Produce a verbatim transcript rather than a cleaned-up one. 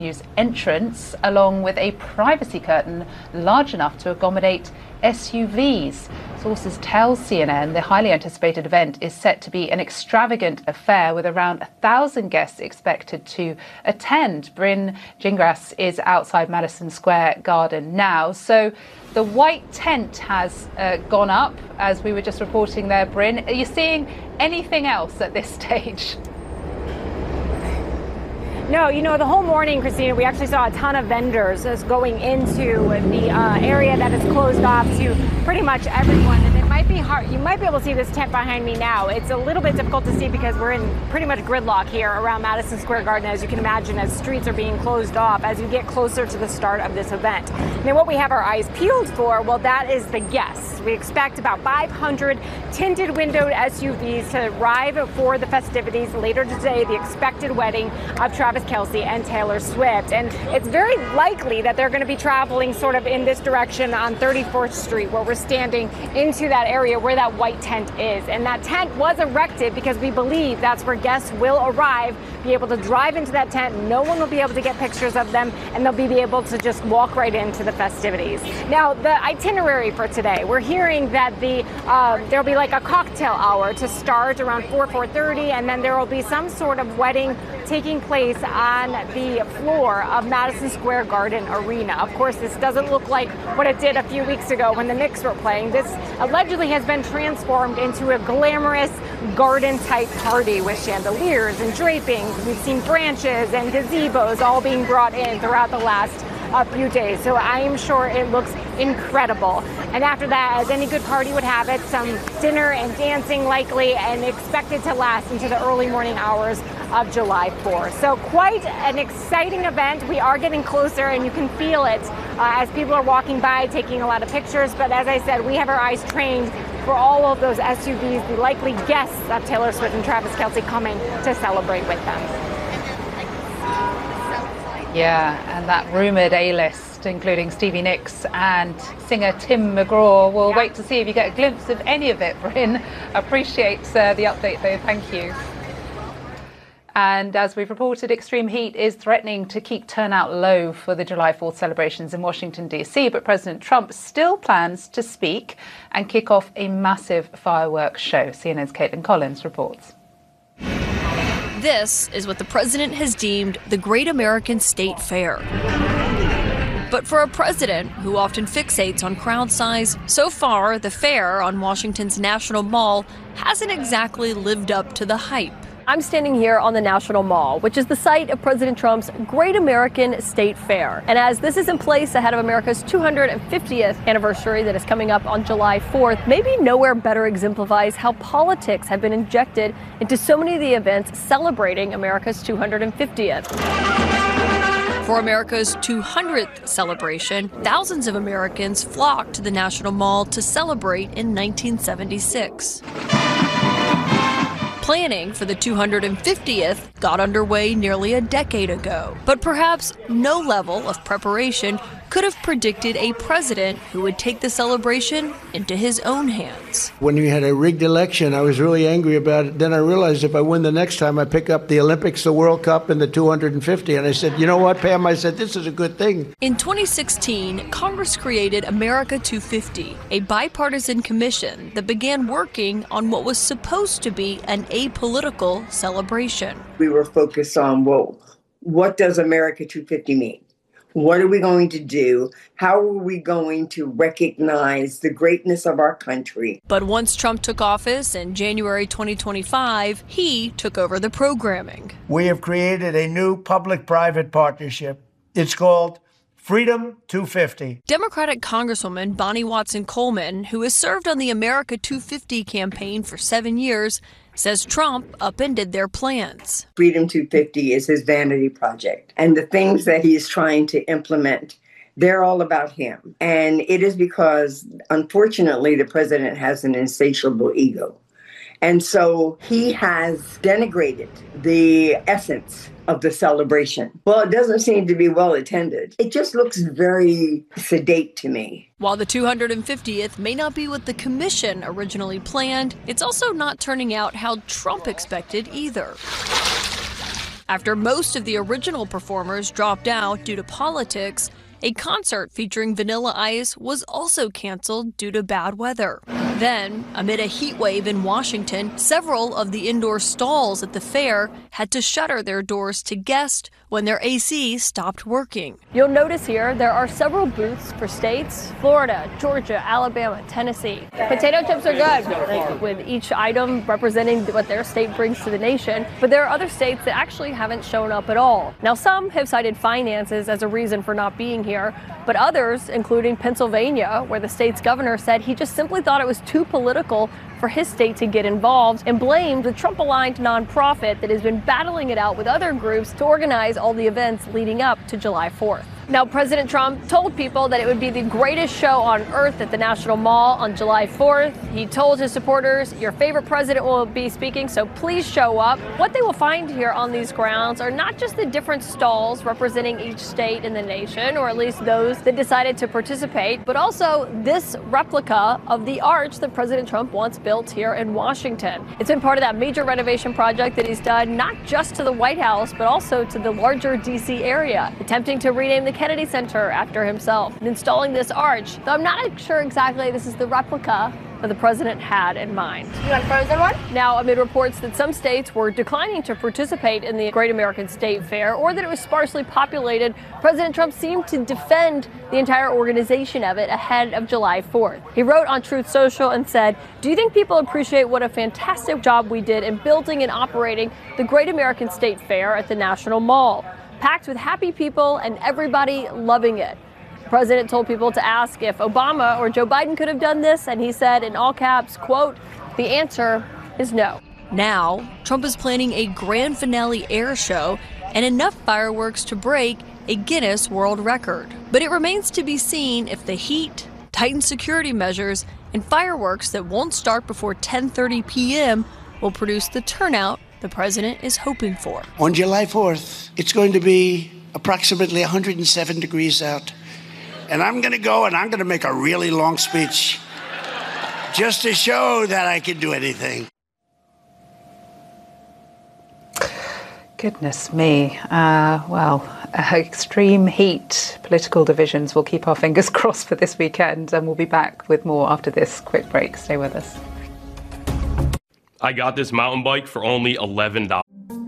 News entrance, along with a privacy curtain large enough to accommodate S U Vs. Sources tell C N N the highly anticipated event is set to be an extravagant affair with around a thousand guests expected to attend. Bryn Gingras is outside Madison Square Garden now. So the white tent has uh, gone up, as we were just reporting there, Bryn. Are you seeing anything else at this stage? No, you know, the whole morning, Christina, we actually saw a ton of vendors just going into the uh, area that is closed off to pretty much everyone. And it might be hard. You might be able to see this tent behind me now. It's a little bit difficult to see because we're in pretty much gridlock here around Madison Square Garden, as you can imagine, as streets are being closed off as you get closer to the start of this event. Now, what we have our eyes peeled for, well, that is the guests. We expect about five hundred tinted windowed S U Vs to arrive for the festivities later today, the expected wedding of Travis Kelce and Taylor Swift. And it's very likely that they're going to be traveling sort of in this direction on thirty-fourth Street, where we're standing, into that area where that white tent is. And that tent was erected because we believe that's where guests will arrive, be able to drive into that tent. No one will be able to get pictures of them, and they'll be able to just walk right into the festivities. Now, the itinerary for today, we're hearing that the uh, there'll be like a cocktail hour to start around four, four thirty, and then there will be some sort of wedding taking place on the floor of Madison Square Garden Arena. Of course, this doesn't look like what it did a few weeks ago when the Knicks were playing. This allegedly has been transformed into a glamorous garden-type party with chandeliers and drapings. We've seen branches and gazebos all being brought in throughout the last a few days. So I am sure it looks incredible. And after that, as any good party would have it, some dinner and dancing likely, and expected to last into the early morning hours of July fourth. So quite an exciting event. We are getting closer, and you can feel it uh, as people are walking by, taking a lot of pictures. But as I said, we have our eyes trained for all of those S U Vs, the likely guests of Taylor Swift and Travis Kelce coming to celebrate with them. Yeah, and that rumoured A-list, including Stevie Nicks and singer Tim McGraw. We'll yeah. wait to see if you get a glimpse of any of it, Bryn. Appreciate uh, the update, though. Thank you. And as we've reported, extreme heat is threatening to keep turnout low for the July fourth celebrations in Washington, D C, but President Trump still plans to speak and kick off a massive fireworks show. C N N's Caitlin Collins reports. This is what the president has deemed the Great American State Fair. But for a president who often fixates on crowd size, so far the fair on Washington's National Mall hasn't exactly lived up to the hype. I'm standing here on the National Mall, which is the site of President Trump's Great American State Fair. And as this is in place ahead of America's two hundred fiftieth anniversary that is coming up on July fourth, maybe nowhere better exemplifies how politics have been injected into so many of the events celebrating America's two hundred fiftieth. For America's two hundredth celebration, thousands of Americans flocked to the National Mall to celebrate in nineteen seventy-six. Planning for the two hundred fiftieth got underway nearly a decade ago, but perhaps no level of preparation could have predicted a president who would take the celebration into his own hands. When we had a rigged election, I was really angry about it. Then I realized if I win the next time, I pick up the Olympics, the World Cup, and the two hundred fifty. And I said, you know what, Pam? I said, this is a good thing. In twenty sixteen, Congress created America two fifty, a bipartisan commission that began working on what was supposed to be an apolitical celebration. We were focused on, well, what does America two fifty mean? What are we going to do? How are we going to recognize the greatness of our country? But once Trump took office in January twenty twenty-five, he took over the programming. We have created a new public-private partnership. It's called Freedom two fifty. Democratic Congresswoman Bonnie Watson Coleman, who has served on the America two fifty campaign for seven years, says Trump upended their plans. Freedom two fifty is his vanity project, and the things that he is trying to implement, they're all about him. And it is because, unfortunately, the president has an insatiable ego. And so he has denigrated the essence of the celebration. Well, it doesn't seem to be well attended. It just looks very sedate to me. While the two hundred fiftieth may not be what the commission originally planned, it's also not turning out how Trump expected either. After most of the original performers dropped out due to politics, a concert featuring Vanilla Ice was also canceled due to bad weather. Then, amid a heat wave in Washington, several of the indoor stalls at the fair had to shutter their doors to guests when their A C stopped working. You'll notice here there are several booths for states: Florida, Georgia, Alabama, Tennessee. Potato chips are good, with each item representing what their state brings to the nation, but there are other states that actually haven't shown up at all. Now, some have cited finances as a reason for not being here, but others, including Pennsylvania, where the state's governor said he just simply thought it was too political for his state to get involved, and blamed the Trump-aligned nonprofit that has been battling it out with other groups to organize all the events leading up to July fourth. Now, President Trump told people that it would be the greatest show on earth at the National Mall on July fourth. He told his supporters, your favorite president will be speaking, so please show up. What they will find here on these grounds are not just the different stalls representing each state in the nation, or at least those that decided to participate, but also this replica of the arch that President Trump once built here in Washington. It's been part of that major renovation project that he's done, not just to the White House, but also to the larger D C area, attempting to rename the Kennedy Center after himself and installing this arch, though I'm not sure exactly this is the replica that the president had in mind. You want a frozen one? Now, amid reports that some states were declining to participate in the Great American State Fair, or that it was sparsely populated, President Trump seemed to defend the entire organization of it ahead of July fourth. He wrote on Truth Social and said, "Do you think people appreciate what a fantastic job we did in building and operating the Great American State Fair at the National Mall? Packed with happy people and everybody loving it." The president told people to ask if Obama or Joe Biden could have done this, and he said in all caps, quote, "The answer is no." Now, Trump is planning a grand finale air show and enough fireworks to break a Guinness World Record. But it remains to be seen if the heat, tightened security measures, and fireworks that won't start before ten thirty p.m. will produce the turnout the president is hoping for. On July fourth, it's going to be approximately one hundred seven degrees out. And I'm going to go and I'm going to make a really long speech just to show that I can do anything. Goodness me. Uh, well, uh, extreme heat, political divisions. We'll keep our fingers crossed for this weekend, and we'll be back with more after this quick break. Stay with us. I got this mountain bike for only eleven dollars.